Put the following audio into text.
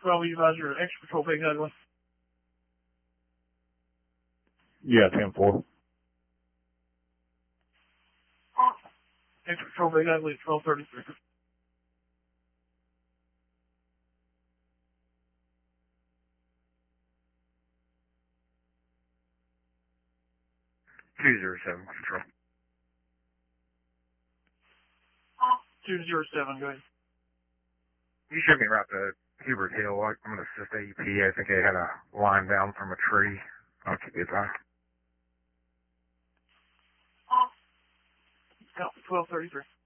12, you guys are extra patrol Big Ugly. Yeah, 10-4. Extra patrol Big Ugly at 12:33. 207 control. 207, go ahead. You should be right to Hubert Hill. I'm going to assist AEP. I think they had a line down from a tree. I'll keep it high. Count 12:33.